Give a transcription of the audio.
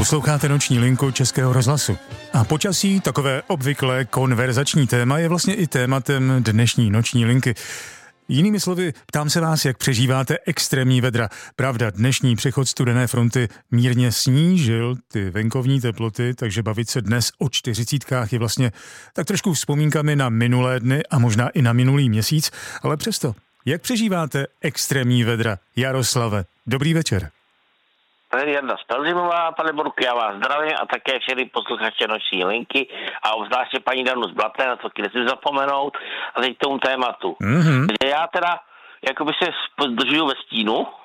Posloucháte Noční linku Českého rozhlasu. A počasí, takové obvyklé konverzační téma, je vlastně i tématem dnešní Noční linky. Jinými slovy, ptám se vás, jak přežíváte extrémní vedra. Pravda, dnešní přechod studené fronty mírně snížil ty venkovní teploty, takže bavit se dnes o 40 je vlastně tak trošku vzpomínkami na minulé dny a možná i na minulý měsíc, ale přesto, jak přežíváte extrémní vedra? Jaroslave, dobrý večer. Tady Jarda z Pelzimová, pane Borku, já vás zdravím a také všechny posluchače Noční linky a obzvláště paní Danu z Blatné, na to nesmím zapomenout, a teď k tomu tématu. Já teda jakoby se držuju ve stínu,